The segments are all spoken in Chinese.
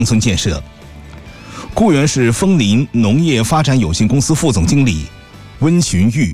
村建设。固原市枫林农业发展有限公司副总经理温寻玉。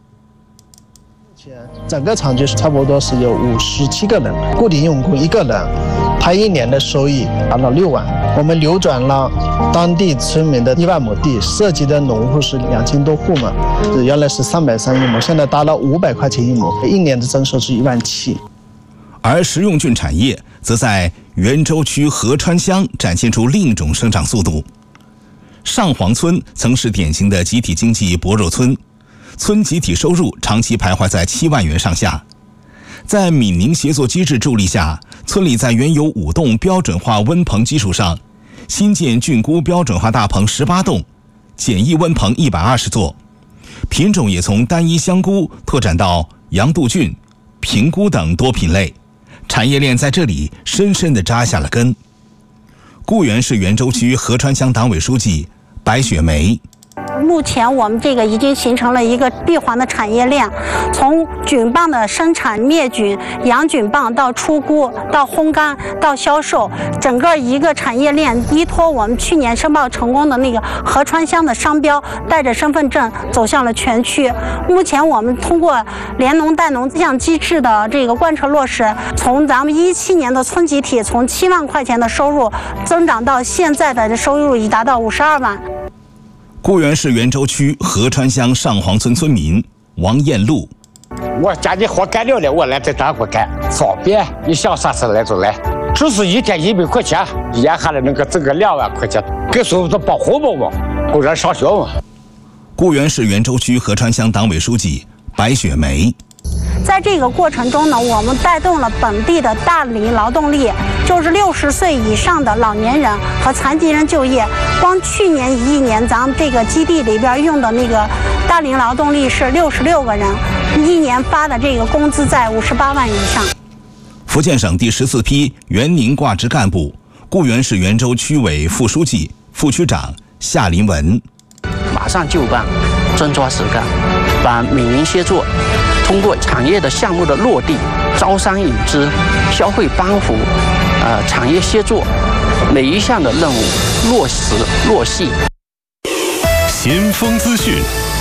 整个厂区差不多是有57个人，固定用工1个人，他1年的收益达到6万。我们流转了当地村民的1万亩地，涉及的农户是2000多户嘛，原来是330亩，现在达到500块钱1亩，1年的增收是17000。 而食用菌产业则在袁州区合川乡展现出另一种生长速度。上黄村曾是典型的集体经济薄弱村，村集体收入长期徘徊在7万元上下。在闽宁协作机制助力下，村里在原有5栋标准化温棚基础上，新建菌菇标准化大棚18栋，简易温棚120座，品种也从单一香菇拓展到洋杜菌、平菇等多品类，产业链在这里深深地扎下了根。固原市袁州区合川乡党委书记白雪梅。 目前我们这个已经形成了一个闭环的产业链，从菌棒的生产、灭菌、养菌棒到出菇、到烘干、到销售，整个一个产业链依托我们去年申报成功的那个合川乡的商标，带着身份证走向了全区。目前我们通过联农带农这项机制的这个贯彻落实，从咱们17年的村集体从7万块钱的收入增长到现在的收入已达到52万。 固原市袁州区合川乡上黄村村民王艳露： 我家里活干了的，我来这当活干，方便，你想啥时来就来。只是一天100块钱，眼下来能够挣个2万块钱，给所有的保护我供人上学嘛。 固原市袁州区合川乡党委书记白雪梅。 在这个过程中呢，我们带动了本地的大龄劳动力，就是60岁以上的老年人和残疾人就业。光去年1年，咱们这个基地里边用的那个大龄劳动力是66个人，1年发的这个工资在58万以上。 福建省第14批原宁挂职干部、固原市袁州区委副书记、副区长夏林文： 马上就办，专抓实干，把闽宁协作通过产业的项目的落地、招商引资、消费帮扶、产业协作每一项的任务落实落细。 先锋资讯。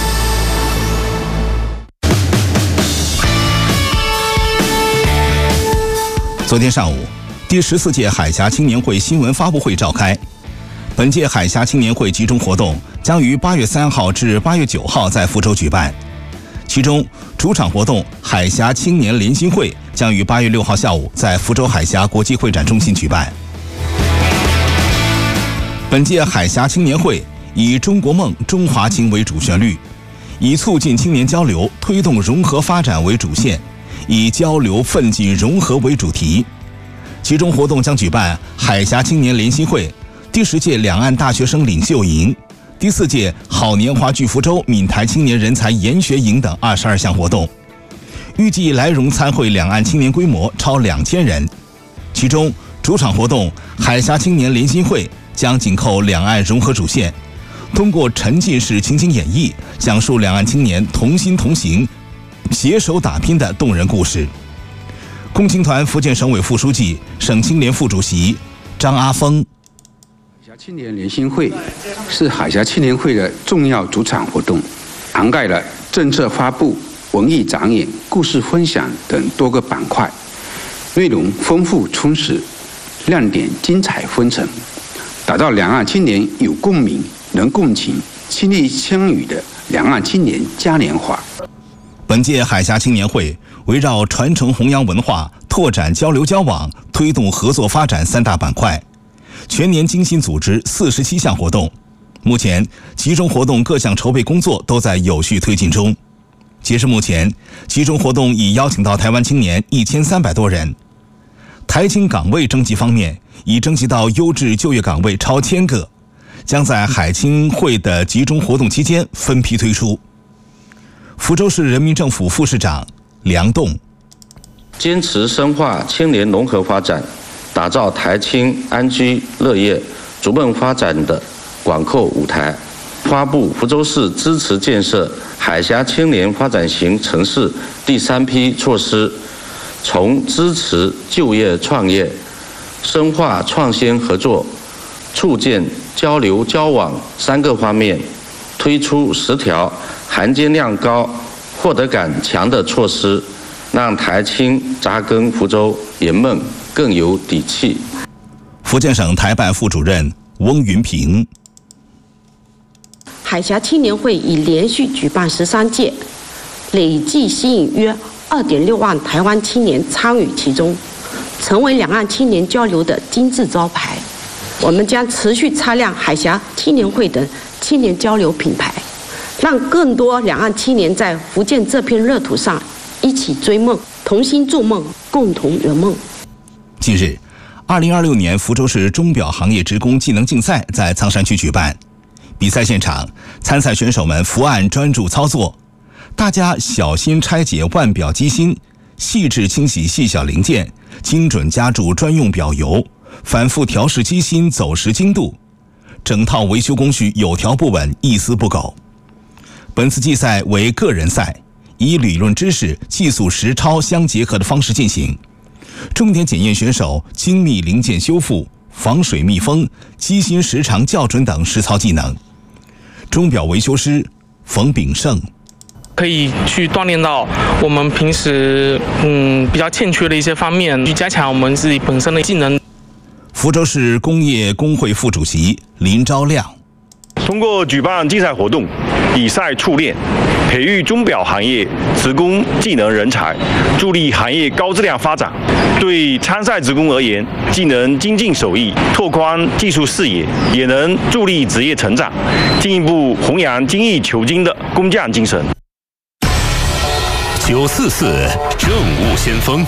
昨天上午，第14届海峡青年会新闻发布会召开。本届海峡青年会集中活动将于8月3号至8月9号在福州举办。其中，主场活动海峡青年联心会将于8月6号下午在福州海峡国际会展中心举办。本届海峡青年会以中国梦、中华情为主旋律，以促进青年交流、推动融合发展为主线，以交流奋进融合为主题。其中活动将举办海峡青年联心会、第10届两岸大学生领袖营、第4届好年华聚福州闽台青年人才研学营等22项活动，预计来蓉参会两岸青年规模超2000人。其中，主场活动海峡青年联心会将紧扣两岸融合主线，通过沉浸式情景演绎，讲述两岸青年同心同行、携手打拼的动人故事。共青团福建省委副书记、省青联副主席张阿峰： 海峡青年联心会是海峡青年会的重要主场活动，涵盖了政策发布、文艺展演、故事分享等多个板块，内容丰富充实，亮点精彩纷呈，打造两岸青年有共鸣、能共情、亲力亲与的两岸青年嘉年华。 本届海峡青年会围绕传承弘扬文化、拓展交流交往、推动合作发展3大板块，全年精心组织47项活动。目前，集中活动各项筹备工作都在有序推进中。截至目前，集中活动已邀请到台湾青年1300多人。台青岗位征集方面，已征集到优质就业岗位超1000个，将在海青会的集中活动期间分批推出。福州市人民政府副市长梁栋： 坚持深化青年融合发展，打造台青安居乐业、逐梦发展的广阔舞台，发布福州市支持建设海峡青年发展型城市第3批措施，从支持就业创业、深化创新合作、 促进交流交往3个方面，推出10条含金量高、获得感强的措施，让台青扎根福州圆梦更有底气。 福建省台办副主任翁云平。 海峡青年会已连续举办13届，累计吸引约2.6万台湾青年参与其中，成为两岸青年交流的金字招牌。我们将持续擦亮海峡青年会等青年交流品牌，让更多两岸青年在福建这片热土上一起追梦，同心筑梦，共同圆梦。 近日，2026年福州市钟表行业职工技能竞赛在苍山区举办。比赛现场，参赛选手们伏案专注操作，大家小心拆解腕表机芯，细致清洗细小零件，精准加注专用表油，反复调试机芯走时精度，整套维修工序有条不紊，一丝不苟。本次竞赛为个人赛，以理论知识、技术实操相结合的方式进行，重点检验选手精密零件修复、防水密封、机芯时长校准等实操技能。钟表维修师冯炳胜， 可以去锻炼到我们平时比较欠缺的一些方面，去加强我们自己本身的技能。 福州市工业工会副主席林昭亮， 通过举办竞赛活动，以赛促练，培育钟表行业职工技能人才，助力行业高质量发展。对参赛职工而言，既能精进手艺，拓宽技术视野，也能助力职业成长，进一步弘扬精益求精的工匠精神。 944政务先锋。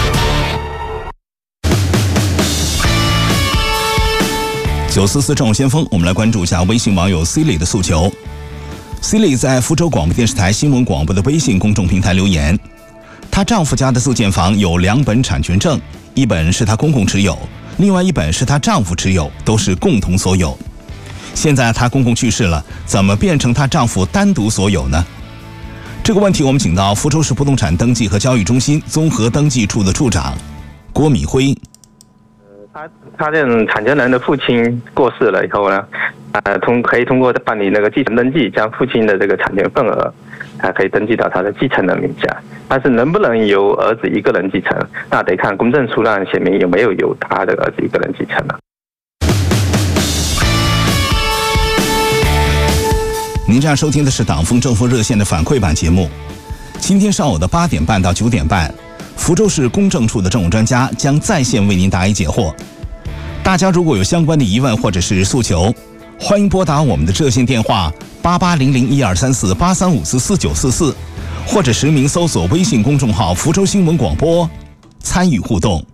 944政务先锋，我们来关注一下微信网友 Silly 的诉求。Silly 在福州广播电视台新闻广播的微信公众平台留言，她丈夫家的自建房有2本产权证，一本是她公共持有，另外一本是她丈夫持有，都是共同所有。现在她公公去世了，怎么变成她丈夫单独所有呢？这个问题我们请到福州市不动产登记和交易中心综合登记处的处长郭敏辉。 他这种产权人的父亲过世了以后呢，可以通过办理那个继承登记，将父亲的这个产权份额，可以登记到他的继承人名下。但是能不能由儿子一个人继承，那得看公证书上写明有没有由他的儿子一个人继承了。 您这样收听的是党风政风热线的反馈版节目。今天上午的8点半到9点半。福州市公证处的政务专家将在线为您答疑解惑。大家如果有相关的疑问或者是诉求，欢迎拨打我们的热线电话8800123483544944，或者实名搜索微信公众号福州新闻广播，参与互动。